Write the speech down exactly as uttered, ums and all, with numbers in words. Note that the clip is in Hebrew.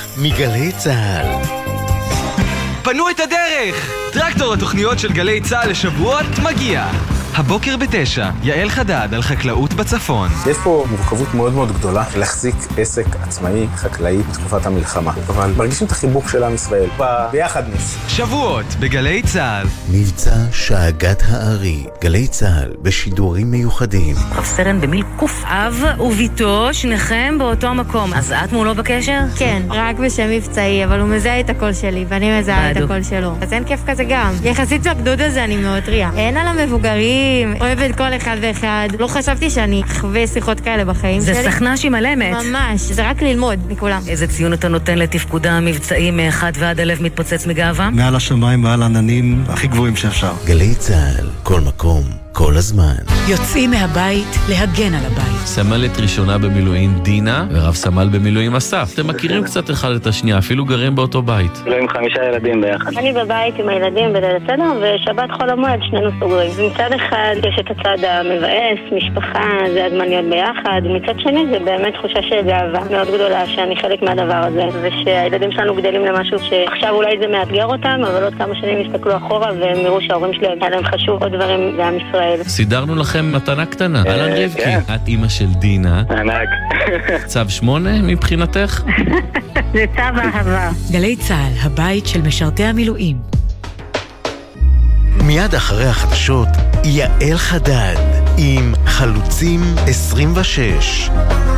מגלי צהל. פנו את הדרך! טרקטור התוכניות של גלי צהל לשבועות מגיע. הבוקר בתשע, יעל חדד על חקלאות בצפון. יש פה מורכבות מאוד מאוד גדולה להחזיק עסק עצמאי, חקלאי, בתקופת המלחמה. אבל מרגישים את החיבוק של עם ישראל, ביחדנס. שבועות בגלי צהל. מבצע שאגת הארי, גלי צהל בשידורים מיוחדים. רב סרן במיל קוף. אב וביתו, שניכם באותו מקום. אז את מולו בקשר? כן, רק בשם מבצעי, אבל הוא מזהה את הקול שלי, ואני מזהה את הקול שלו. אז אין כיף כזה גם. יחסית לגדוד הזה אני מאוד טריה. אין על המבוגרים. אוהבת כל אחד ואחד. לא חשבתי שאני אחווה שיחות כאלה בחיים שלי. זה סכנה שהיא מלמת. ממש, זה רק ללמוד מכולם. איזה ציון אתה נותן לתפקודה המבצעי מאחד ועד הלב מתפוצץ מגאווה? מעל השמיים, מעל העננים, הכי גבוהים שאפשר. גלי צהל, כל מקום, כל הזמן. יוצאים מהבית להגן על הבית. סמלת ראשונה במילואים דינה ורב סמל במילואים אסף. אתם מכירים קצת אחד את השנייה, אפילו גרים באותו בית. לא עם חמישה ילדים ביחד. אני בבית עם הילדים בליל הסדר, ושבת חול המועד שנינו סוגרים. מצד אחד יש את הצד המבאס, משפחה, זה הזמן להיות ביחד. מצד שני זה באמת תחושה של גאווה מאוד גדולה שאני חלק מהדבר הזה, ושהילדים שלנו גדלים למשהו שעכשיו אולי זה מאתגר אותם, אבל עוד כמה שנים יסתכלו אחורה והם יראו שההורים שלהם היה להם חשוב עוד דברים לעם ישראל. סידרנו לכם מתנה קטנה. אהלן רבקי, את אימא של דינה. ענק. צו שמונה מבחינתך? זה צו אהבה. גלי צהל, הבית של משרתי המילואים. מיד אחרי החדשות, יעל חדד עם חלוצים עשרים ושש.